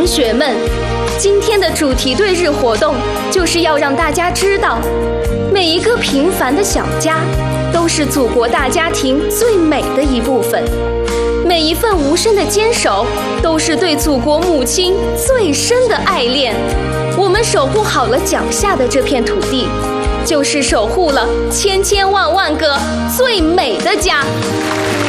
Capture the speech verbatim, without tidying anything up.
学们，今天的主题对日活动就是要让大家知道，每一个平凡的小家都是祖国大家庭最美的一部分，每一份无声的坚守都是对祖国母亲最深的爱恋。我们守护好了脚下的这片土地，就是守护了千千万万个最美的家。